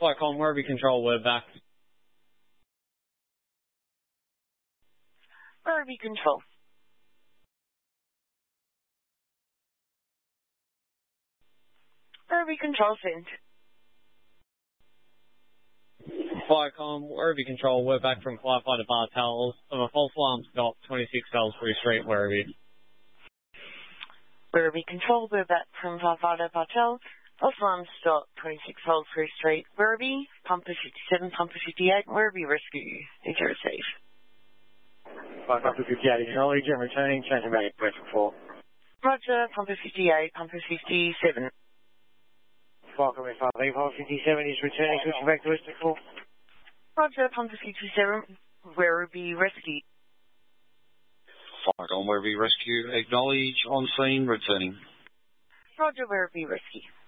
Flycom, Werribee Control, we're back. Werribee Control. Werribee Control, send. Flycom, Werribee Control, we're back from Firefighter Bartels of a false alarm stop, 26 Salisbury Street, Werribee. Werribee Control, we're back from Firefighter Bartels. False alarm stop, 26 Salisbury Street, Werribee. Pumper 57, Pumper 58, Werribee Rescue. Did you receive? Pumper 58, acknowledge and returning, changing back to press 4. Roger, Pumper 58, Pumper 57. Flycom FRV, Pumper 57 is returning, switching back to West 4. Roger, Pumper 57, Werribee Rescue. Flycom, Werribee Rescue, acknowledge, on scene, returning. Roger, Werribee Rescue.